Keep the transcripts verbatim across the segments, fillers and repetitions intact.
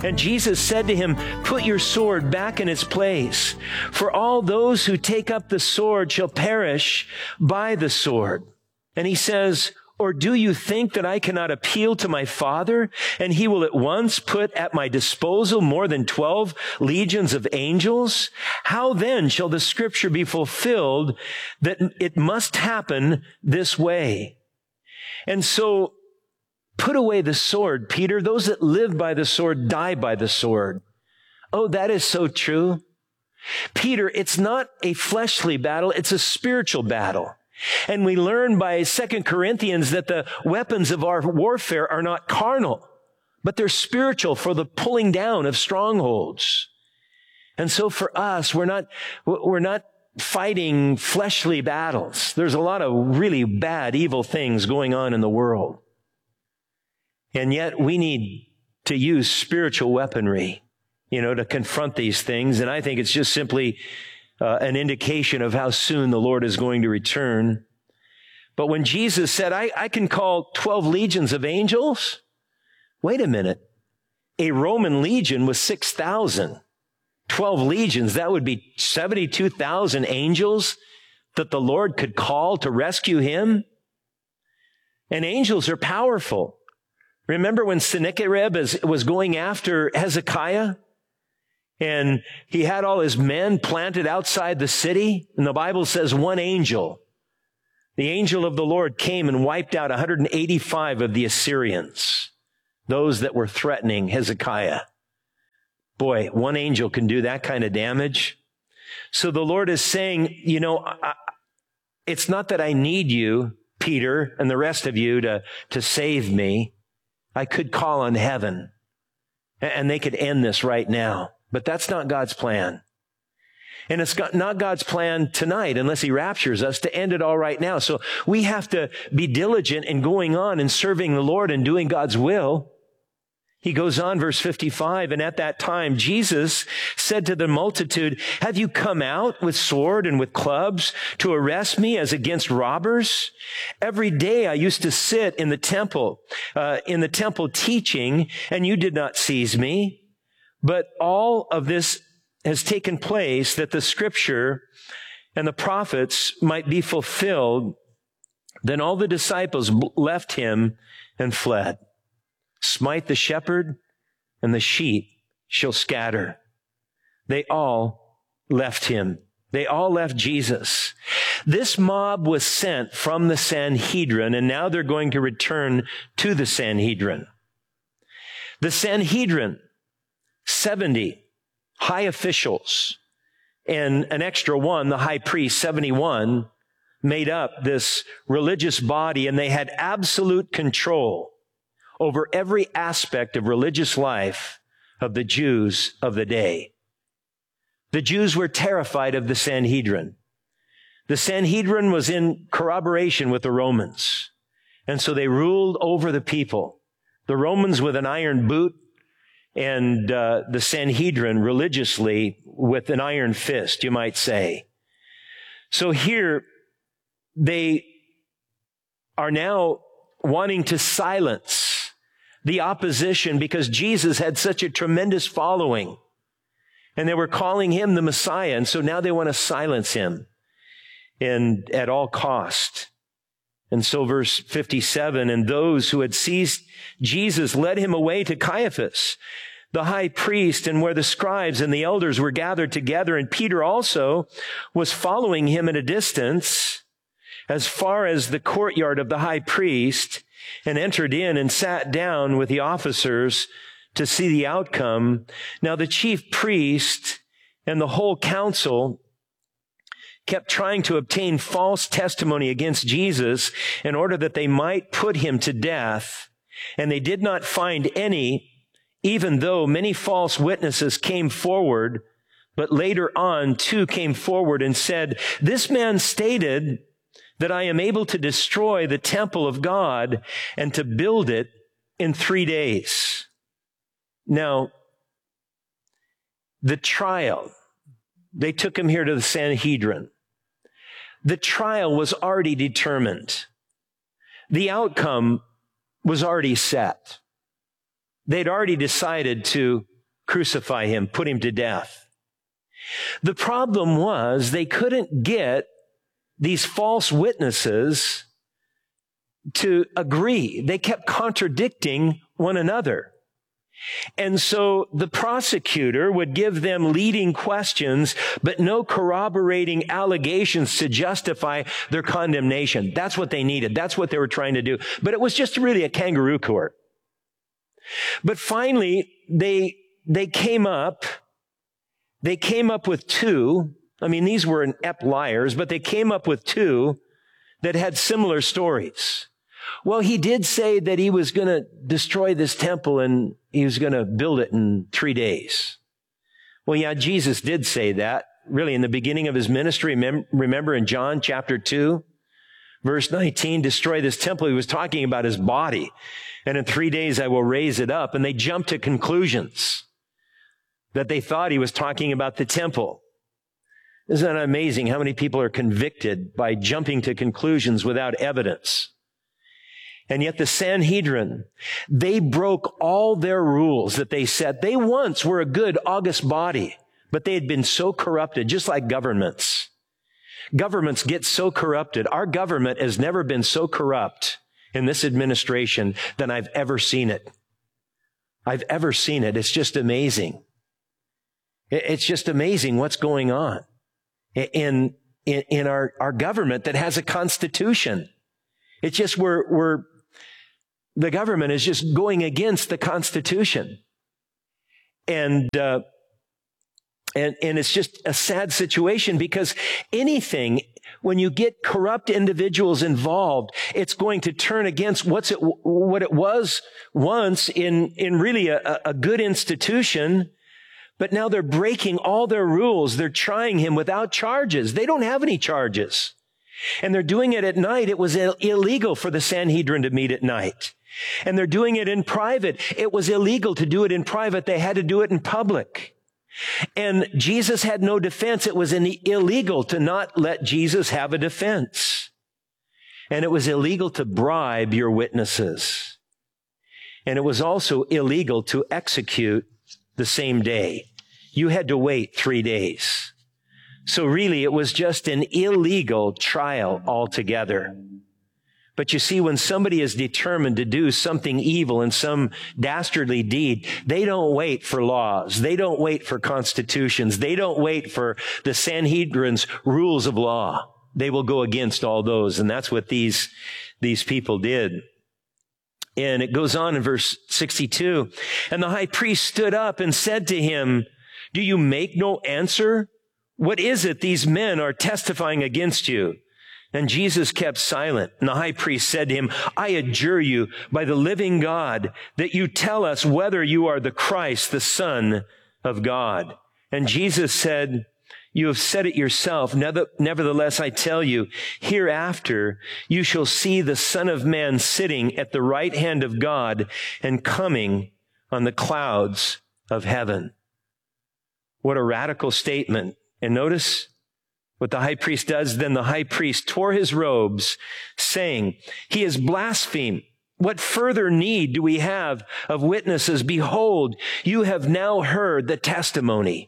And Jesus said to him, put your sword back in its place, for all those who take up the sword shall perish by the sword. And he says, or do you think that I cannot appeal to my Father, and he will at once put at my disposal more than twelve legions of angels? How then shall the scripture be fulfilled that it must happen this way? And so, put away the sword, Peter. Those that live by the sword die by the sword. Oh, that is so true. Peter, it's not a fleshly battle, it's a spiritual battle. And we learn by Second Corinthians that the weapons of our warfare are not carnal, but they're spiritual for the pulling down of strongholds. And so for us, we're not, we're not fighting fleshly battles. There's a lot of really bad, evil things going on in the world. And yet we need to use spiritual weaponry, you know, to confront these things. And I think it's just simply uh, an indication of how soon the Lord is going to return. But when Jesus said, I, I can call twelve legions of angels, wait a minute. A Roman legion was six thousand. twelve legions, that would be seventy-two thousand angels that the Lord could call to rescue him. And angels are powerful. Remember when Sennacherib was going after Hezekiah? And he had all his men planted outside the city. And the Bible says one angel, the angel of the Lord, came and wiped out one hundred eighty-five of the Assyrians, those that were threatening Hezekiah. Boy, one angel can do that kind of damage. So the Lord is saying, you know, I, it's not that I need you, Peter, and the rest of you to, to save me. I could call on heaven, and they could end this right now. But that's not God's plan. And it's not God's plan tonight, unless he raptures us, to end it all right now. So we have to be diligent in going on and serving the Lord and doing God's will. He goes on, verse fifty-five, and at that time, Jesus said to the multitude, have you come out with sword and with clubs to arrest me as against robbers? Every day I used to sit in the temple, uh, in the temple teaching, and you did not seize me. But all of this has taken place that the scripture and the prophets might be fulfilled. Then all the disciples left him and fled. Smite the shepherd, and the sheep shall scatter. They all left him. They all left Jesus. This mob was sent from the Sanhedrin, and now they're going to return to the Sanhedrin. The Sanhedrin, seventy high officials, and an extra one, the high priest, seventy-one, made up this religious body, and they had absolute control over every aspect of religious life of the Jews of the day. The Jews were terrified of the Sanhedrin. The Sanhedrin was in corroboration with the Romans, and so they ruled over the people. The Romans with an iron boot, and uh, the Sanhedrin religiously with an iron fist, you might say. So here, they are now wanting to silence the opposition because Jesus had such a tremendous following. And they were calling him the Messiah. And so now they want to silence him, and at all cost. And so verse fifty-seven, and those who had seized Jesus led him away to Caiaphas, the high priest, and where the scribes and the elders were gathered together. And Peter also was following him at a distance as far as the courtyard of the high priest, and entered in and sat down with the officers to see the outcome. Now the chief priest and the whole council kept trying to obtain false testimony against Jesus in order that they might put him to death. And they did not find any, even though many false witnesses came forward. But later on, two came forward and said, this man stated that I am able to destroy the temple of God and to build it in three days. Now, the trial, they took him here to the Sanhedrin. The trial was already determined. The outcome was already set. They'd already decided to crucify him, put him to death. The problem was they couldn't get these false witnesses to agree. They kept contradicting one another. And so the prosecutor would give them leading questions, but no corroborating allegations to justify their condemnation. That's what they needed. That's what they were trying to do. But it was just really a kangaroo court. But finally, they, they came up, they came up with two. I mean, these were inept liars, but they came up with two that had similar stories. Well, he did say that he was going to destroy this temple and he was going to build it in three days. Well, yeah, Jesus did say that, really, in the beginning of his ministry. Remember in John chapter two, verse nineteen, destroy this temple. He was talking about his body. And in three days I will raise it up. And they jumped to conclusions that they thought he was talking about the temple. Isn't that amazing how many people are convicted by jumping to conclusions without evidence? And yet the Sanhedrin, they broke all their rules that they set. They once were a good, august body, but they had been so corrupted, just like governments. Governments get so corrupted. Our government has never been so corrupt in this administration than I've ever seen it. I've ever seen it. It's just amazing. It's just amazing what's going on in, in, in our, our government that has a constitution. It's just we're, we're, the government is just going against the Constitution. And, uh, and, and it's just a sad situation because anything, when you get corrupt individuals involved, it's going to turn against what's it, what it was once in, in really a, a good institution. But now they're breaking all their rules. They're trying him without charges. They don't have any charges. And they're doing it at night. It was Ill- illegal for the Sanhedrin to meet at night. And they're doing it in private. It was illegal to do it in private. They had to do it in public. And Jesus had no defense. It was in- illegal to not let Jesus have a defense. And it was illegal to bribe your witnesses. And it was also illegal to execute the same day. You had to wait three days. So really, it was just an illegal trial altogether. But you see, when somebody is determined to do something evil and some dastardly deed, they don't wait for laws. They don't wait for constitutions. They don't wait for the Sanhedrin's rules of law. They will go against all those. And that's what these, these people did. And it goes on in verse sixty-two. And the high priest stood up and said to him, "Do you make no answer? What is it these men are testifying against you?" And Jesus kept silent. And the high priest said to him, "I adjure you by the living God that you tell us whether you are the Christ, the Son of God." And Jesus said, "You have said it yourself. Nevertheless, I tell you, hereafter you shall see the Son of Man sitting at the right hand of God and coming on the clouds of heaven." What a radical statement. And notice what the high priest does. Then the high priest tore his robes, saying, "He has blasphemed. What further need do we have of witnesses? Behold, you have now heard the testimony."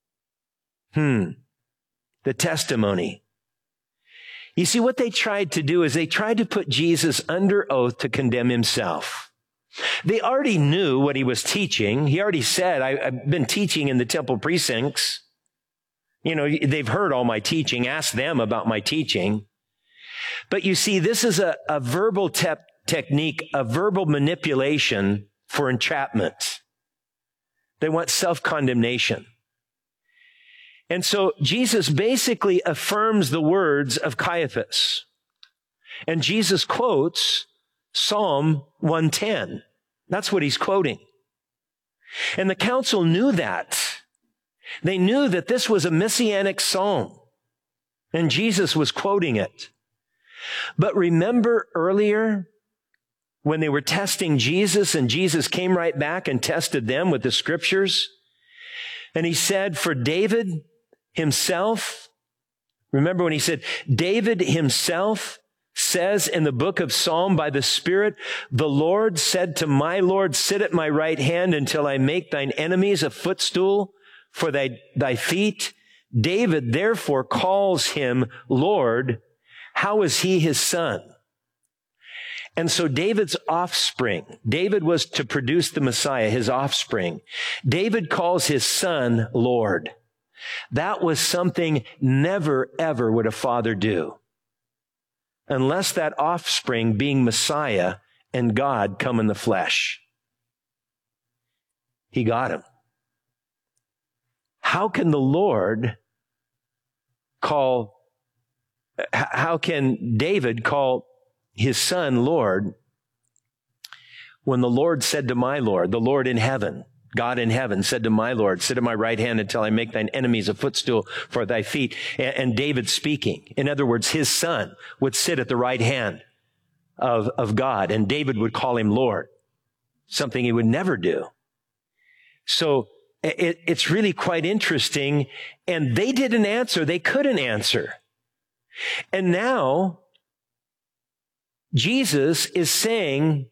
Hmm. The testimony. You see, what they tried to do is they tried to put Jesus under oath to condemn himself. They already knew what he was teaching. He already said, I, I've been teaching in the temple precincts. You know, they've heard all my teaching. Ask them about my teaching. But you see, this is a, a verbal te- technique, a verbal manipulation for entrapment. They want self-condemnation. And so Jesus basically affirms the words of Caiaphas. And Jesus quotes Psalm one ten. That's what he's quoting. And the council knew that. They knew that this was a messianic psalm. And Jesus was quoting it. But remember earlier when they were testing Jesus and Jesus came right back and tested them with the scriptures? And he said, for David himself, remember when he said, David himself says in the book of Psalm by the Spirit, the Lord said to my Lord, sit at my right hand until I make thine enemies a footstool for thy, thy feet. David therefore calls him Lord. How is he his son? And so David's offspring, David was to produce the Messiah, his offspring. David calls his son Lord. That was something never, ever would a father do unless that offspring being Messiah and God come in the flesh. He got him. How can the Lord call, how can David call his son Lord when the Lord said to my Lord, the Lord in heaven, God in heaven said to my Lord, sit at my right hand until I make thine enemies a footstool for thy feet. And, and David speaking. In other words, his son would sit at the right hand of, of God, and David would call him Lord, something he would never do. So it, it's really quite interesting. And they didn't answer. They couldn't answer. And now Jesus is saying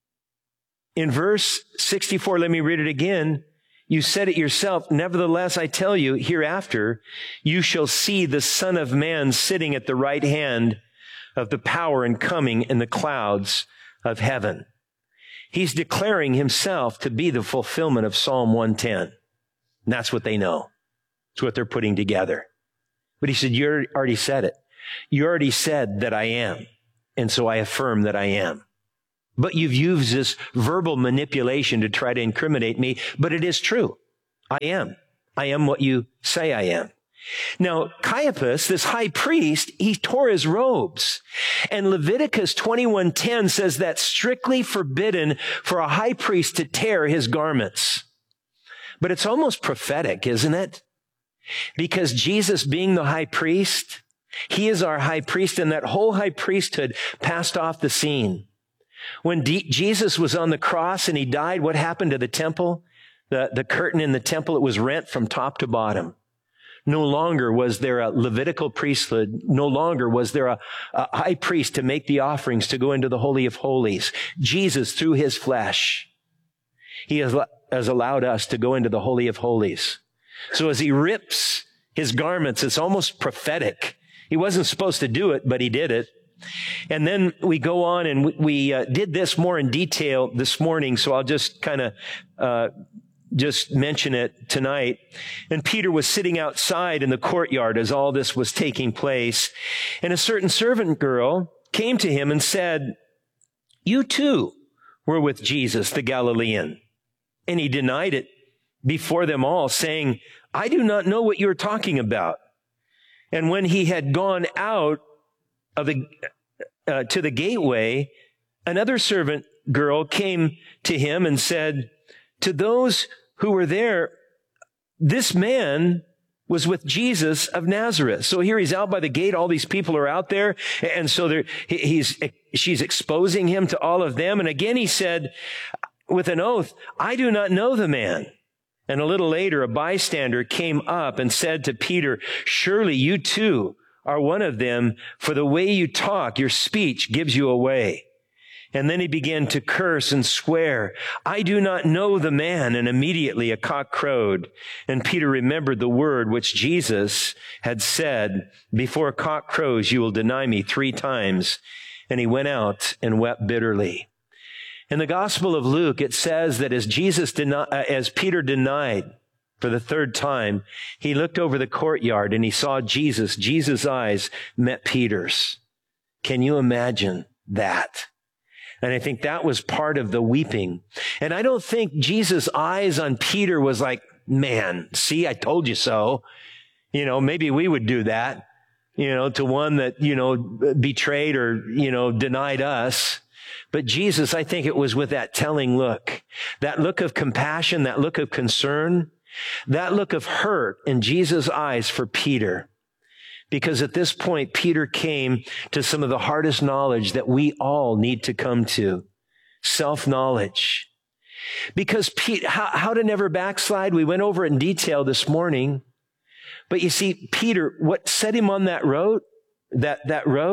in verse sixty-four, let me read it again. You said it yourself. Nevertheless, I tell you, hereafter, you shall see the Son of Man sitting at the right hand of the power and coming in the clouds of heaven. He's declaring himself to be the fulfillment of Psalm one ten. And that's what they know. It's what they're putting together. But he said, you already said it. You already said that I am. And so I affirm that I am. But you've used this verbal manipulation to try to incriminate me, but it is true. I am. I am what you say I am. Now, Caiaphas, this high priest, he tore his robes. And Leviticus twenty-one ten says that's strictly forbidden for a high priest to tear his garments. But it's almost prophetic, isn't it? Because Jesus being the high priest, he is our high priest, and that whole high priesthood passed off the scene. When D- Jesus was on the cross and he died, what happened to the temple? The, the curtain in the temple, it was rent from top to bottom. No longer was there a Levitical priesthood. No longer was there a, a high priest to make the offerings to go into the Holy of Holies. Jesus, through his flesh, he has, has allowed us to go into the Holy of Holies. So as he rips his garments, it's almost prophetic. He wasn't supposed to do it, but he did it. And then we go on and we, we uh, did this more in detail this morning, so I'll just kind of uh, just mention it tonight. And Peter was sitting outside in the courtyard as all this was taking place. And a certain servant girl came to him and said, you too were with Jesus, the Galilean. And he denied it before them all, saying, I do not know what you're talking about. And when he had gone out of the, uh, to the gateway, another servant girl came to him and said, to those who were there, this man was with Jesus of Nazareth. So here he's out by the gate. All these people are out there. And so there, he's, she's exposing him to all of them. And again, he said with an oath, I do not know the man. And a little later, a bystander came up and said to Peter, surely you too are one of them, for the way you talk, your speech gives you away. And then he began to curse and swear, I do not know the man. And immediately a cock crowed. And Peter remembered the word which Jesus had said, before a cock crows, you will deny me three times. And he went out and wept bitterly. In the Gospel of Luke, it says that as Jesus deni- uh, as Peter denied for the third time, he looked over the courtyard and he saw Jesus. Jesus' eyes met Peter's. Can you imagine that? And I think that was part of the weeping. And I don't think Jesus' eyes on Peter was like, man, see, I told you so. You know, maybe we would do that, you know, to one that, you know, betrayed or, you know, denied us. But Jesus, I think it was with that telling look, that look of compassion, that look of concern, that look of hurt in Jesus' eyes for Peter. Because at this point, Peter came to some of the hardest knowledge that we all need to come to. Self-knowledge. Because Pete, how, how to never backslide, we went over it in detail this morning. But you see, Peter, what set him on that road, that, that road,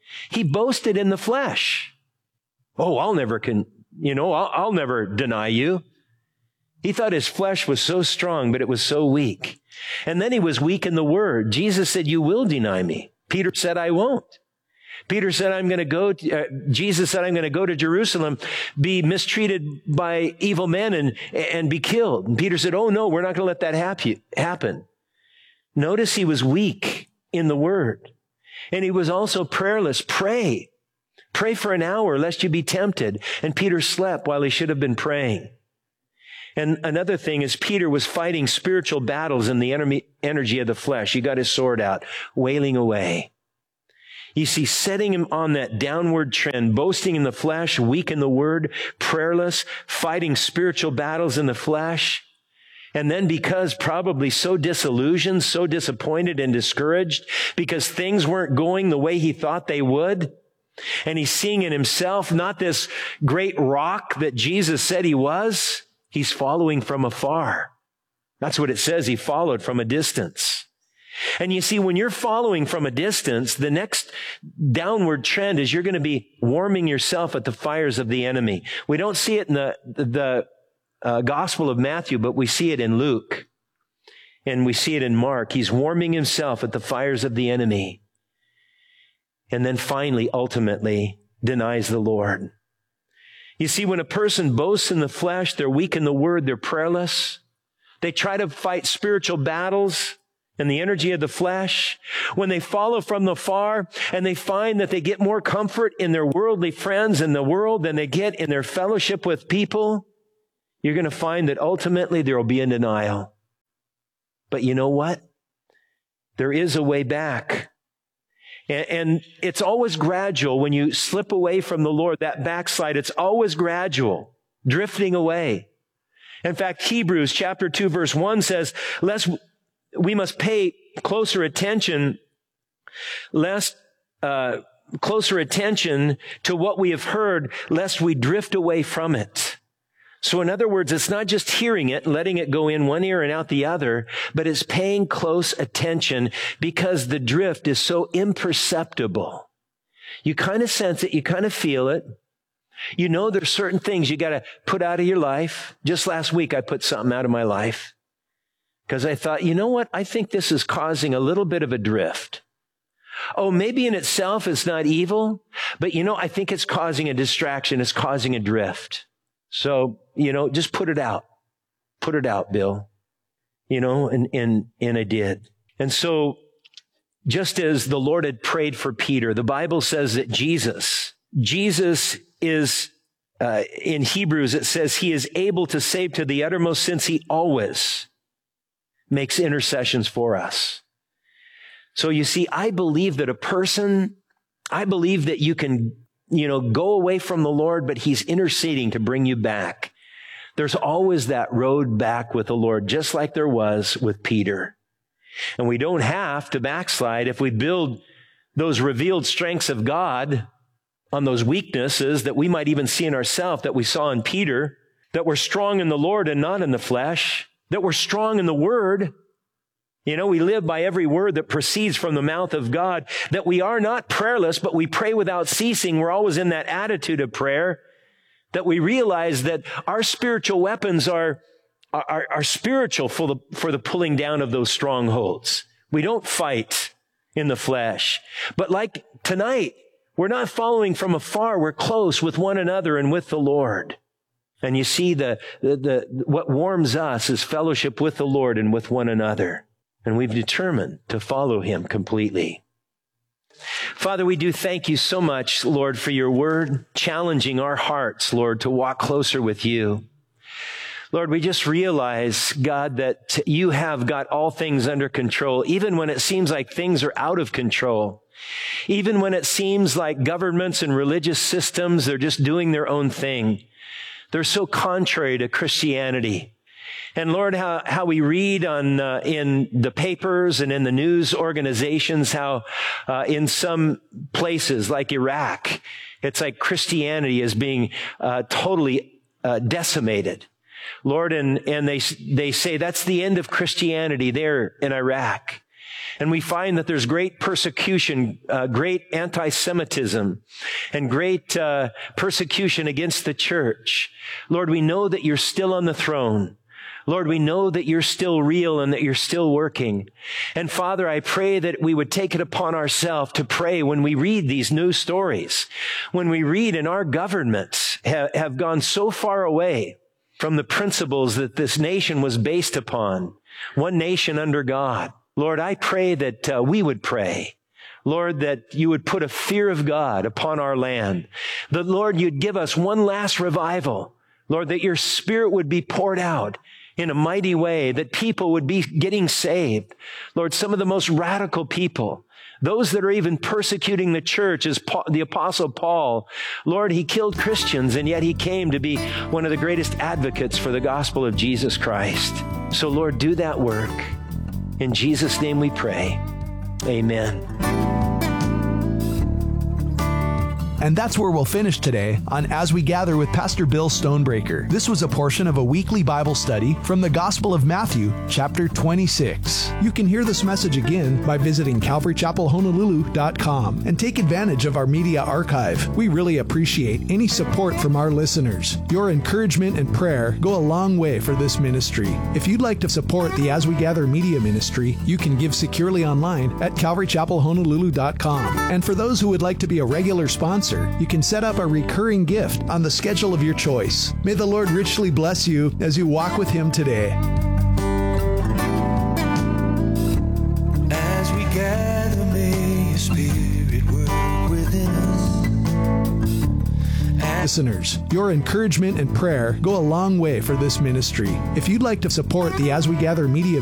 He boasted in the flesh. Oh, I'll never con, you know, I'll, I'll never deny you. He thought his flesh was so strong, but it was so weak. And then he was weak in the word. Jesus said, you will deny me. Peter said, I won't. Peter said, I'm going to go, to, uh, Jesus said, I'm going to go to Jerusalem, be mistreated by evil men and, and be killed. And Peter said, oh no, we're not going to let that hap- happen. Notice he was weak in the word. And he was also prayerless. Pray. Pray for an hour lest you be tempted. And Peter slept while he should have been praying. And another thing is Peter was fighting spiritual battles in the energy of the flesh. He got his sword out, wailing away. You see, setting him on that downward trend, boasting in the flesh, weak in the word, prayerless, fighting spiritual battles in the flesh. And then because probably so disillusioned, so disappointed and discouraged, because things weren't going the way he thought they would. And he's seeing in himself not this great rock that Jesus said he was. He's following from afar. That's what it says. He followed from a distance. And you see, when you're following from a distance, the next downward trend is you're going to be warming yourself at the fires of the enemy. We don't see it in the, the uh, Gospel of Matthew, but we see it in Luke. And we see it in Mark. He's warming himself at the fires of the enemy. And then finally, ultimately, denies the Lord. You see, when a person boasts in the flesh, they're weak in the word, they're prayerless. They try to fight spiritual battles in the energy of the flesh. When they follow from the far and they find that they get more comfort in their worldly friends in the world than they get in their fellowship with people, you're going to find that ultimately there will be a denial. But you know what? There is a way back. And it's always gradual when you slip away from the Lord, that backslide, it's always gradual, drifting away. In fact, Hebrews chapter two, verse one says, lest we must pay closer attention, lest, uh, closer attention to what we have heard, lest we drift away from it. So in other words, it's not just hearing it and letting it go in one ear and out the other, but it's paying close attention because the drift is so imperceptible. You kind of sense it. You kind of feel it. You know there's certain things you got to put out of your life. Just last week, I put something out of my life because I thought, you know what? I think this is causing a little bit of a drift. Oh, maybe in itself it's not evil, but you know, I think it's causing a distraction. It's causing a drift. So, you know, just put it out. Put it out, Bill. You know, and, and, and I did. And so, just as the Lord had prayed for Peter, the Bible says that Jesus, Jesus is, uh, in Hebrews, it says he is able to save to the uttermost since he always makes intercessions for us. So you see, I believe that a person, I believe that you can you know, go away from the Lord, but he's interceding to bring you back. There's always that road back with the Lord, just like there was with Peter. And we don't have to backslide if we build those revealed strengths of God on those weaknesses that we might even see in ourselves that we saw in Peter, that we're strong in the Lord and not in the flesh, that we're strong in the Word. You know, we live by every word that proceeds from the mouth of God, that we are not prayerless, but we pray without ceasing. We're always in that attitude of prayer, that we realize that our spiritual weapons are, are, are spiritual for the, for the pulling down of those strongholds. We don't fight in the flesh. But like tonight, we're not following from afar. We're close with one another and with the Lord. And you see, the, the, the what warms us is fellowship with the Lord and with one another. And we've determined to follow him completely. Father, we do thank you so much, Lord, for your word, challenging our hearts, Lord, to walk closer with you. Lord, we just realize, God, that you have got all things under control, even when it seems like things are out of control. Even when it seems like governments and religious systems, they're just doing their own thing. They're so contrary to Christianity. And Lord, how, how we read on, uh, in the papers and in the news organizations, how, uh, in some places like Iraq, it's like Christianity is being, uh, totally, uh, decimated. Lord, and, and they, they say that's the end of Christianity there in Iraq. And we find that there's great persecution, uh, great anti-Semitism, and great uh, persecution against the church. Lord, we know that you're still on the throne. Lord, we know that you're still real and that you're still working. And Father, I pray that we would take it upon ourselves to pray when we read these news stories, when we read and our governments ha- have gone so far away from the principles that this nation was based upon, one nation under God. Lord, I pray that uh, we would pray. Lord, that you would put a fear of God upon our land. That, Lord, you'd give us one last revival. Lord, that your Spirit would be poured out in a mighty way, that people would be getting saved. Lord, some of the most radical people, those that are even persecuting the church, as Paul, the Apostle Paul. Lord, he killed Christians, and yet he came to be one of the greatest advocates for the gospel of Jesus Christ. So, Lord, do that work. In Jesus' name we pray. Amen. And that's where we'll finish today on As We Gather with Pastor Bill Stonebreaker. This was a portion of a weekly Bible study from the Gospel of Matthew, chapter twenty-six. You can hear this message again by visiting calvary chapel honolulu dot com and take advantage of our media archive. We really appreciate any support from our listeners. Your encouragement and prayer go a long way for this ministry. If you'd like to support the As We Gather media ministry, you can give securely online at calvary chapel honolulu dot com. And for those who would like to be a regular sponsor, you can set up a recurring gift on the schedule of your choice. May the Lord richly bless you as you walk with Him today. As we gather, may your Spirit work within us. Listeners, your encouragement and prayer go a long way for this ministry. If you'd like to support the As We Gather media